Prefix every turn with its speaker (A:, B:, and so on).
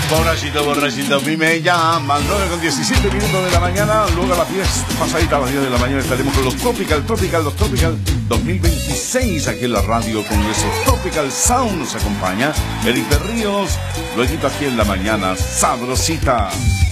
A: Borrachito, a mí me llaman 9:17 minutos de la mañana. Luego a las 10, pasadita a las 10 de la mañana, estaremos con los Tropical 2026 aquí en la radio con esos Tropical Sound. Nos acompaña Eric de Ríos. Luego aquí en la mañana, sabrosita.